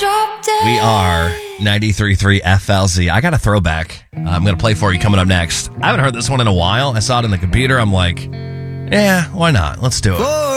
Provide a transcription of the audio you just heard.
We are 93.3 FLZ. I got a throwback I'm going to play for you coming up next. I haven't heard this one in a while. I saw it in the computer. I'm like, yeah, why not? Let's do it.